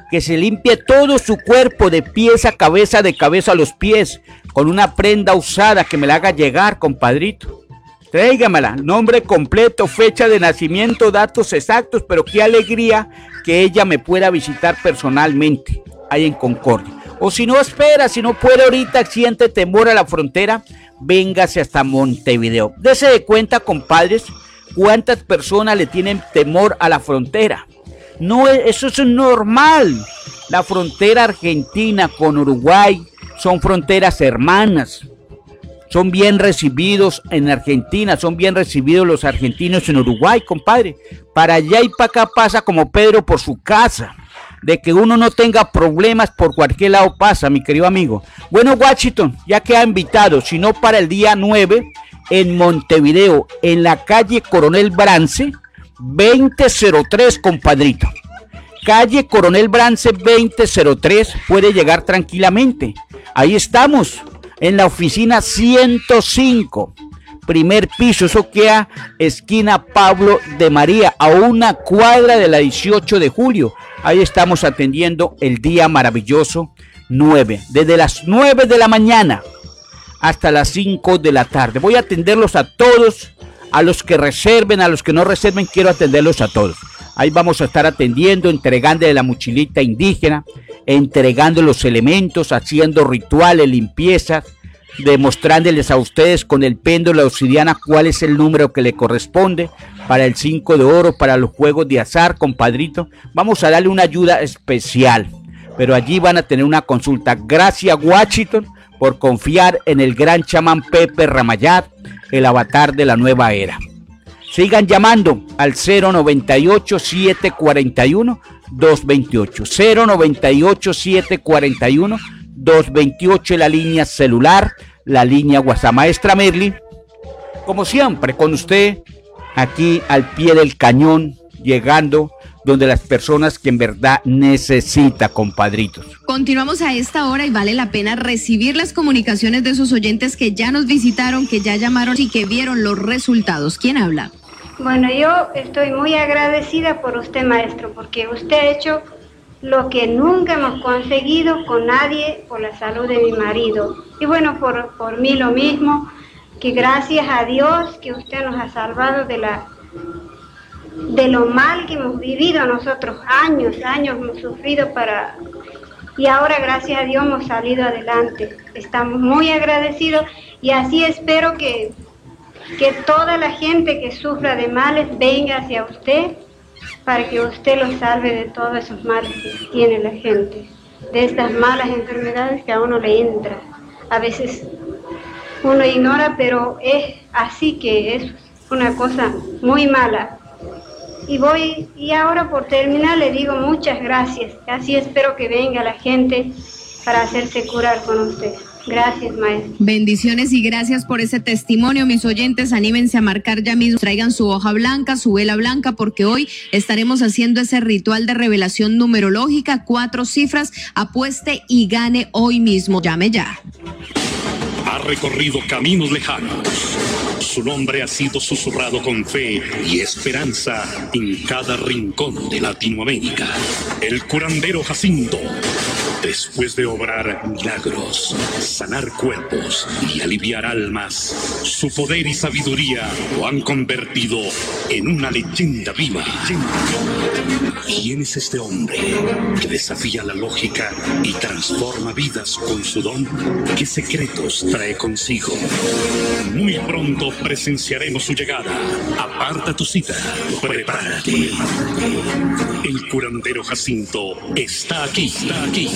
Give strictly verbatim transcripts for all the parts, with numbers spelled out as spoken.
que se limpie todo su cuerpo de pies a cabeza, de cabeza a los pies, con una prenda usada que me la haga llegar, compadrito. Tráigamela, nombre completo, fecha de nacimiento, datos exactos, pero qué alegría que ella me pueda visitar personalmente, ahí en Concordia. O si no espera, si no puede ahorita, siente temor a la frontera, véngase hasta Montevideo. Dese de cuenta, compadres, cuántas personas le tienen temor a la frontera. No, eso es normal. La frontera argentina con Uruguay son fronteras hermanas. Son bien recibidos en Argentina, son bien recibidos los argentinos en Uruguay, compadre. Para allá y para acá pasa como Pedro por su casa. De que uno no tenga problemas por cualquier lado pasa, mi querido amigo. Bueno, Washington, ya queda invitado, si no para el día nueve, en Montevideo, en la calle Coronel Brance, veinte cero tres, compadrito. Calle Coronel Brance veinte cero tres, puede llegar tranquilamente. Ahí estamos, en la oficina ciento cinco, primer piso, eso queda esquina Pablo de María, a una cuadra de la dieciocho de julio. Ahí estamos atendiendo el día maravilloso nueve, desde las nueve de la mañana hasta las cinco de la tarde. Voy a atenderlos a todos, a los que reserven, a los que no reserven, quiero atenderlos a todos. Ahí vamos a estar atendiendo, entregándole la mochilita indígena, entregando los elementos, haciendo rituales, limpiezas, demostrándoles a ustedes con el péndulo, la obsidiana, cuál es el número que le corresponde para el cinco de oro, para los juegos de azar, compadrito. Vamos a darle una ayuda especial, pero allí van a tener una consulta. Gracias, Washington, por confiar en el gran chamán Pepe Ramayat, el avatar de la nueva era. Sigan llamando al cero noventa y ocho, siete cuarenta y uno, dos veintiocho. cero noventa y ocho, siete cuarenta y uno, dos veintiocho, la línea celular, la línea WhatsApp. Maestra Merly, como siempre, con usted, aquí al pie del cañón, llegando donde las personas que en verdad necesita, compadritos. Continuamos a esta hora y vale la pena recibir las comunicaciones de esos oyentes que ya nos visitaron, que ya llamaron y que vieron los resultados. ¿Quién habla? Bueno, yo estoy muy agradecida por usted, maestro, porque usted ha hecho lo que nunca hemos conseguido con nadie por la salud de mi marido. Y bueno, por, por mí lo mismo, que gracias a Dios que usted nos ha salvado de la de lo mal que hemos vivido nosotros, años, años hemos sufrido para... Y ahora gracias a Dios hemos salido adelante. Estamos muy agradecidos y así espero que, que toda la gente que sufra de males venga hacia usted para que usted los salve de todos esos males que tiene la gente, de estas malas enfermedades que a uno le entra. A veces uno ignora, pero es así, que es una cosa muy mala. Y voy, y ahora por terminar le digo muchas gracias. Así espero que venga la gente para hacerse curar con usted. Gracias, maestro. Bendiciones y gracias por ese testimonio, mis oyentes. Anímense a marcar ya mismo. Traigan su hoja blanca, su vela blanca, porque hoy estaremos haciendo ese ritual de revelación numerológica. Cuatro cifras, apueste y gane hoy mismo. Llame ya. Ha recorrido caminos lejanos. Su nombre ha sido susurrado con fe y esperanza en cada rincón de Latinoamérica. El curandero Jacinto, después de obrar milagros, sanar cuerpos y aliviar almas, su poder y sabiduría lo han convertido en una leyenda viva. ¿Quién es este hombre que desafía la lógica y transforma vidas con su don? ¿Qué secretos trae consigo? Muy pronto presenciaremos su llegada. Aparta tu cita. Prepárate. El curandero Jacinto está aquí, está aquí.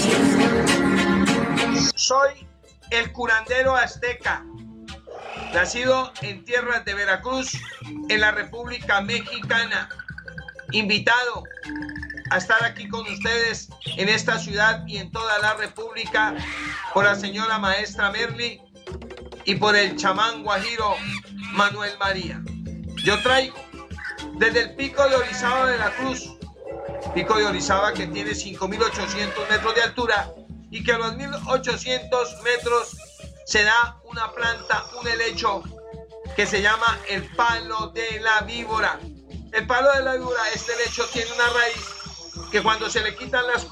Soy el curandero azteca, nacido en tierras de Veracruz, en la República Mexicana. Invitado a estar aquí con ustedes en esta ciudad y en toda la República por la señora maestra Merly y por el chamán guajiro Manuel María. Yo traigo desde el pico de Orizaba de la Cruz, pico de Orizaba que tiene cinco mil ochocientos metros de altura y que a los mil ochocientos metros se da una planta, un helecho que se llama el palo de la víbora. El palo de la víbora, este helecho tiene una raíz que cuando se le quitan las